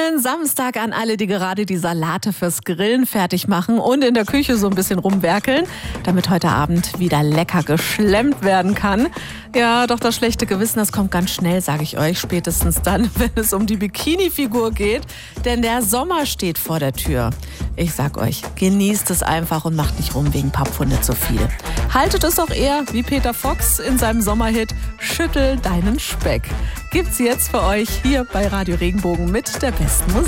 Schönen Samstag an alle, die gerade die Salate fürs Grillen fertig machen und in der Küche so ein bisschen rumwerkeln, damit heute Abend wieder lecker geschlemmt werden kann. Ja, doch das schlechte Gewissen, das kommt ganz schnell, sage ich euch, spätestens dann, wenn es um die Bikini-Figur geht, denn der Sommer steht vor der Tür. Ich sag euch, genießt es einfach und macht nicht rum wegen paar Pfunde zu viel. Haltet es auch eher wie Peter Fox in seinem Sommerhit Schüttel deinen Speck. Gibt's jetzt für euch hier bei Radio Regenbogen mit der besten Musik.